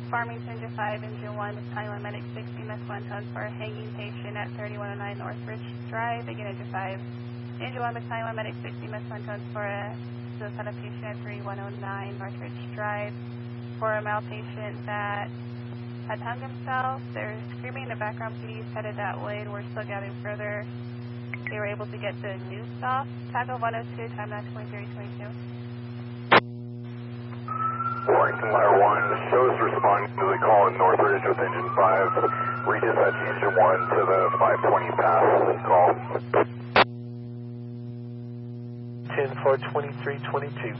Farmington to 5, Engine 1, Battalion Medic 60, Miss 1 tons for a hanging patient at 3109 Northridge Drive, again Engine 5. Engine 1, Battalion Medic 60, Miss 1 tons for a suicidal patient at 3109 Northridge Drive. For a male patient that had hung himself, they're screaming in the background, PD is headed that way, and we're still gathering further. They were able to get the noose off. Taco 102, time not 2322. Warrington Wire 1 shows responding to the call in Northridge with engine 5. Redispatch engine 1 to the 520 pass call. 10-4-2322.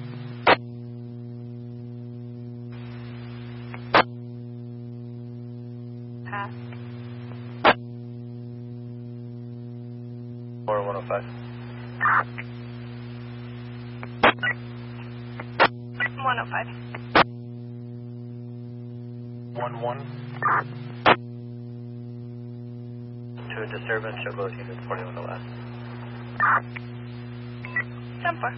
Pass. 4105. 105. 11. To a disturbance, show both units 41 to last. 10-4.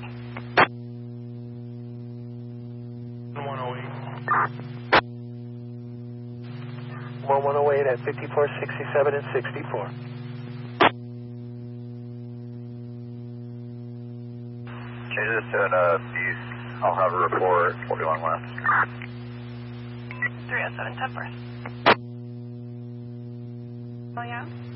1108. 1108 at 54, 67, and 64. Change this to an east. I'll have a report 41 west. 307, 10-4. Oh yeah?